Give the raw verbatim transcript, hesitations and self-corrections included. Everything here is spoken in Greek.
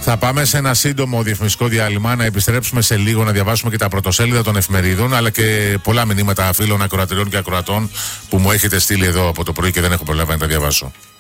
Θα πάμε σε ένα σύντομο διαφημιστικό διάλειμμα, να επιστρέψουμε σε λίγο να διαβάσουμε και τα πρωτοσέλιδα των εφημερίδων, αλλά και πολλά μηνύματα φίλων ακροατηριών και ακροατών που μου έχετε στείλει εδώ από το πρωί και δεν έχω προλάβει να τα διαβάσω.